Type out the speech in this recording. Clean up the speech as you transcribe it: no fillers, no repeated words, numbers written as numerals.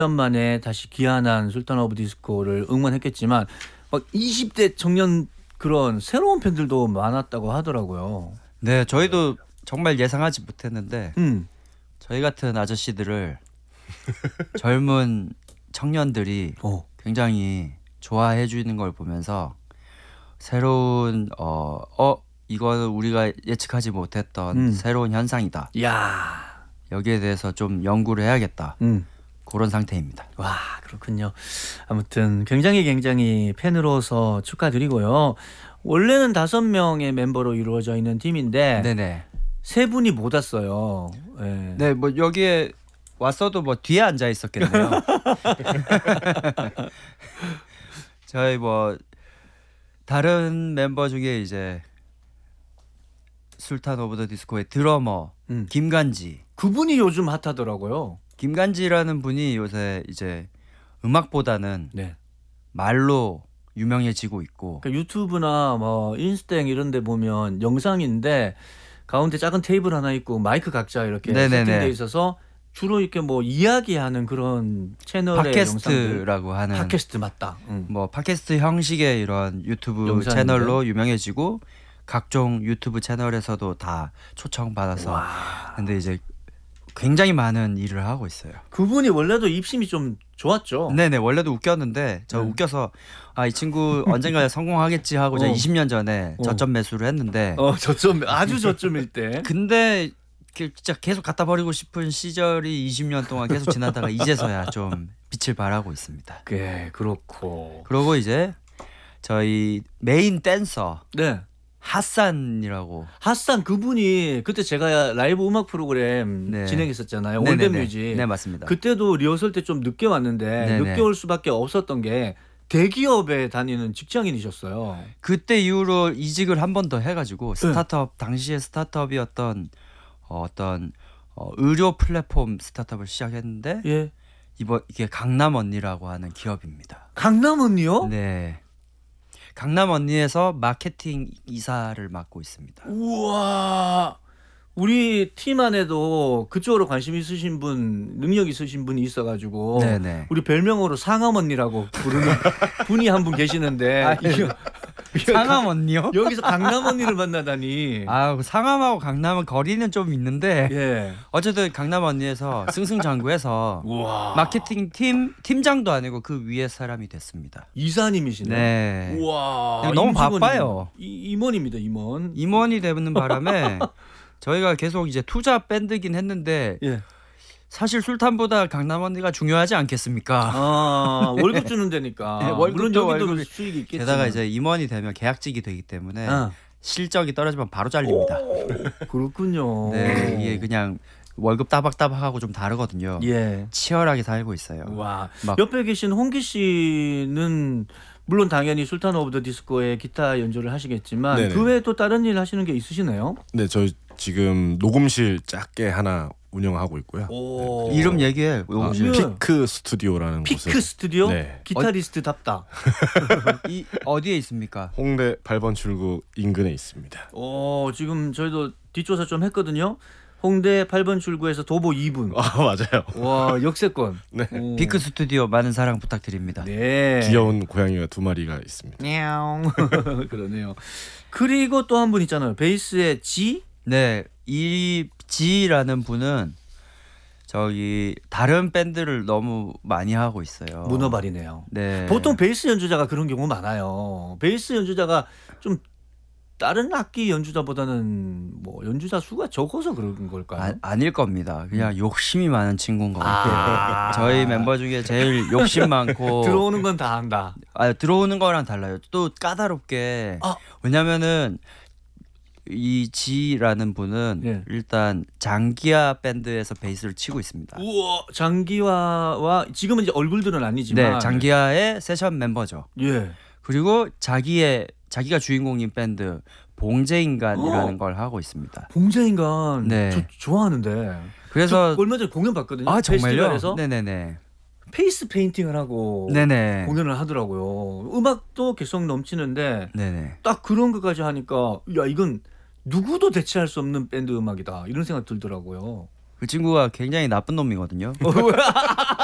년 만에 다시 귀환한 술탄 오브 디스코를 응원했겠지만 막 20대 청년 그런 새로운 팬들도 많았다고 하더라고요. 네, 저희도 정말 예상하지 못했는데 음. 저희 같은 아저씨들을 젊은 청년들이 굉장히 좋아해 주는 걸 보면서 새로운 이거는 우리가 예측하지 못했던 새로운 현상이다. 야. 여기에 대해서 좀 연구를 해야겠다. 그런 상태입니다. 와, 그렇군요. 아무튼 굉장히 팬으로서 축하드리고요. 원래는 5명의 멤버로 이루어져 있는 팀인데 네네. 3분이 못 왔어요. 네. 네, 뭐 여기에 왔어도 뭐 뒤에 앉아 있었겠네요. 저희 뭐 다른 멤버 중에 이제 술탄 오브 더 디스코의 드러머 김간지. 그분이 요즘 핫하더라고요. 김간지라는 분이 요새 이제 음악보다는 네. 말로 유명해지고 있고. 그러니까 유튜브나 뭐 인스타행 이런 데 보면 영상인데 가운데 작은 테이블 하나 있고 마이크 각자 이렇게 세팅돼 있어서 주로 이렇게 뭐 이야기하는 그런 채널의 팟캐스트라고 하는. 팟캐스트 맞다. 뭐 팟캐스트 형식의 이런 유튜브 영상인데? 채널로 유명해지고 각종 유튜브 채널에서도 다 초청받아서. 근데 이제 굉장히 많은 일을 하고 있어요. 그분이 원래도 입심이 좀 좋았죠. 네네, 원래도 웃겼는데 저 웃겨서 이 친구 언젠가 성공하겠지 하고 제가 20년 전에 저점 매수를 했는데 아주 저점일 때. 근데 진짜 계속 갖다 버리고 싶은 시절이 20년 동안 계속 지나다가 이제서야 좀 빛을 발하고 있습니다. 네, 그렇고. 그리고 이제 저희 메인 댄서 네. 핫산이라고. 핫산 그분이 그때 제가 라이브 음악 프로그램 진행했었잖아요. 올댓뮤직. 네, 맞습니다. 그때도 리허설 때 좀 늦게 왔는데 늦게 올 수밖에 없었던 게 대기업에 다니는 직장인이셨어요. 그때 이후로 이직을 한 번 더 해가지고 스타트업 당시에 스타트업이었던 어떤 의료 플랫폼 스타트업을 시작했는데 이게 강남 언니라고 하는 기업입니다. 강남 언니요? 네. 강남 언니에서 마케팅 이사를 맡고 있습니다. 우와. 우리 팀 안에도 그쪽으로 관심 있으신 분, 능력 있으신 분이 있어가지고 네네. 우리 별명으로 상암 언니라고 부르는 분이 한 분 계시는데 상암 언니요? 여기서 강남 언니를 만나다니. 상암하고 강남은 거리는 좀 있는데 어쨌든 강남 언니에서 승승장구해서 마케팅 팀장도 아니고 그 위에 사람이 됐습니다. 이사님이시네. 네. 우와. 너무 바빠요. 임원입니다, 임원. 임원이 되는 바람에 저희가 계속 이제 투자 밴드긴 했는데 사실 술탄보다 강남 언니가 중요하지 않겠습니까? 월급 주는 데니까. 네, 물론 여기도 수익이 있겠지. 게다가 이제 임원이 되면 계약직이 되기 때문에 실적이 떨어지면 바로 잘립니다. 그렇군요. 네, 이게 그냥 월급 따박따박하고 좀 다르거든요. 치열하게 살고 있어요. 와. 옆에 계신 홍기 씨는 물론 당연히 술탄 오브 더 디스코의 기타 연주를 하시겠지만 네네. 그 외에 또 다른 일 하시는 게 있으시나요? 네, 저 지금 녹음실 작게 하나 운영하고 있고요. 네. 이름 얘기해. 피크 스튜디오라는 피크 곳을. 스튜디오? 네. 기타리스트답다. 어디에 있습니까? 홍대 8번 출구 인근에 있습니다. 지금 저희도 뒷조사 좀 했거든요. 홍대 8번 출구에서 도보 2분. 맞아요. 와, 역세권. 네. 피크 스튜디오 많은 사랑 부탁드립니다. 네. 귀여운 고양이가 2마리가 있습니다. 냐옹. 그러네요. 그리고 또 한 분 있잖아요. 베이스의 지? 네, 이 지라는 분은 저기 다른 밴드를 너무 많이 하고 있어요. 문어발이네요. 네. 보통 베이스 연주자가 그런 경우 많아요. 베이스 연주자가 좀 다른 악기 연주자보다는 뭐 연주자 수가 적어서 그런 걸까요? 아닐 겁니다. 그냥 욕심이 많은 친구인 것 같아요. 저희 멤버 중에 제일 욕심 많고 들어오는 건 다 한다. 들어오는 거랑 달라요. 또 까다롭게. 왜냐면은 이 지라는 분은 일단 장기화 밴드에서 베이스를 치고 있습니다. 우와, 장기화와 지금은 이제 얼굴들은 아니지만 네, 장기화의 세션 멤버죠. 그리고 자기가 주인공인 밴드 봉제인간이라는 걸 하고 있습니다. 봉제인간. 네. 좋아하는데. 그래서 얼마 전에 공연 봤거든요. 정말요? 페스티벌에서. 네네네. 페이스 페인팅을 하고 공연을 하더라고요. 음악도 개성 넘치는데 딱 그런 것까지 하니까 야, 이건 누구도 대체할 수 없는 밴드 음악이다 이런 생각 들더라고요. 그 친구가 굉장히 나쁜 놈이거든요.